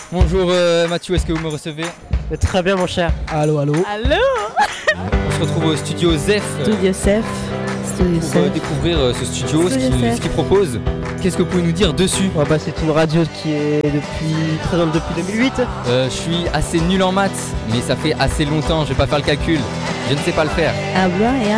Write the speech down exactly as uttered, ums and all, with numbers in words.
Bonjour euh, Mathieu, est-ce que vous me recevez? Très bien mon cher. Allô, allô. Allô. On se retrouve au studio Zef euh, Studio Zef. Studio pour euh, Zef. découvrir euh, ce studio, ce Studio qu'il Zef. ce qu'il propose. Qu'est-ce que vous pouvez nous dire dessus? Oh, bah, c'est une radio qui est depuis présente depuis deux mille huit. euh, Je suis assez nul en maths, mais ça fait assez longtemps, je vais pas faire le calcul. Je ne sais pas le faire. Un blanc et un